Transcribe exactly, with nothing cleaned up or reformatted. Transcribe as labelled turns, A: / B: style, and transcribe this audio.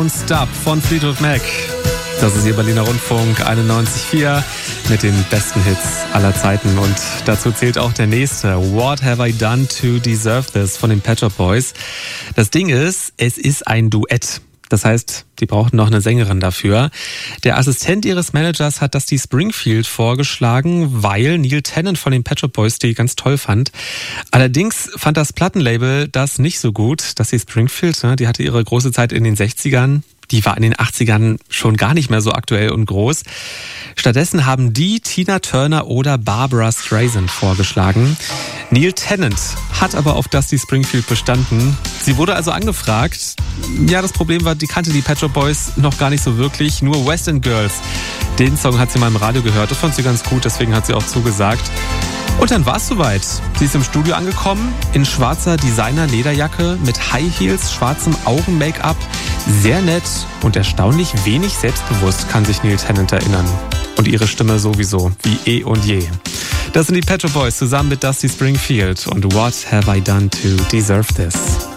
A: Und Stop von Fleetwood Mac. Das ist Ihr Berliner Rundfunk einundneunzig Komma vier mit den besten Hits aller Zeiten. Und dazu zählt auch der nächste. What Have I Done to Deserve This von den Pet Shop Boys. Das Ding ist, es ist ein Duett. Das heißt, die brauchten noch eine Sängerin dafür. Der Assistent ihres Managers hat Dusty Springfield vorgeschlagen, weil Neil Tennant von den Pet Shop Boys die ganz toll fand. Allerdings fand das Plattenlabel das nicht so gut. Dusty Springfield, die hatte ihre große Zeit in den sechzigern. Die war in den achtzigern schon gar nicht mehr so aktuell und groß. Stattdessen haben die Tina Turner oder Barbara Streisand vorgeschlagen. Neil Tennant hat aber auf Dusty Springfield bestanden. Sie wurde also angefragt. Ja, das Problem war, die kannte die Pet Shop Boys noch gar nicht so wirklich, nur West End Girls. Den Song hat sie mal im Radio gehört, das fand sie ganz gut, deswegen hat sie auch zugesagt. Und dann war es soweit. Sie ist im Studio angekommen, in schwarzer Designer-Lederjacke, mit High Heels, schwarzem Augen-Make-up. Sehr nett und erstaunlich wenig selbstbewusst, kann sich Neil Tennant erinnern. Und ihre Stimme sowieso, wie eh und je. Das sind die Pet Shop Boys zusammen mit Dusty Springfield und What Have I Done to Deserve This?